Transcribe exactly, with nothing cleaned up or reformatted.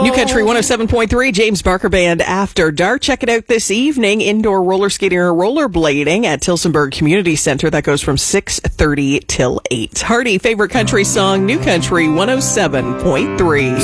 New Country one oh seven point three, James Barker Band After Dark. Check it out this evening. Indoor roller skating or rollerblading at Tillsonburg Community Center. That goes from six thirty till eight. Hardy, favorite country song, New Country one oh seven point three.